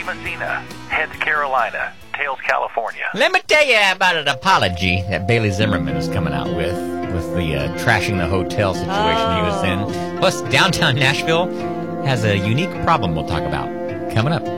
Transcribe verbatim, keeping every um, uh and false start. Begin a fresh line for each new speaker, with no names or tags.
Messina, Heads, Carolina, Tails, California.
Let me tell you about an apology that Bailey Zimmerman is coming out with, with the uh, trashing the hotel situation oh. he was in. Plus, downtown Nashville has a unique problem we'll talk about coming up.